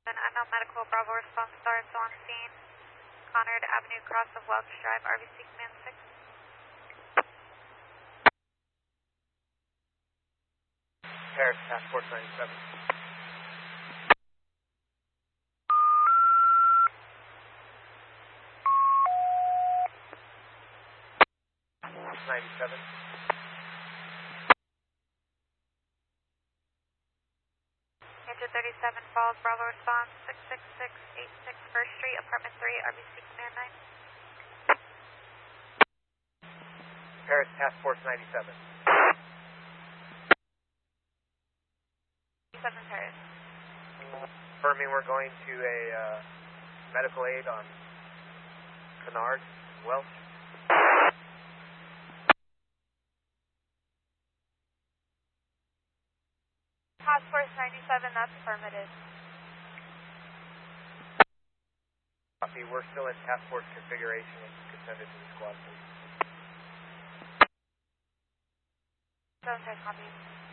An unknown medical Bravo response starts on scene. Conard Avenue, cross of Welch Drive, RBC Command 6. Paris, Passport 97. Engine 37 Falls, Bravo response 66686 First Street, Apartment 3, RBC Command 9. Paris, Passport 97. 7 Paris. Confirming we're going to a medical aid on Conard, Welch. Passport 97, that's affirmative. Copy, we're still in passport configuration and you can send it to the squad, please. 7 Paris, copy.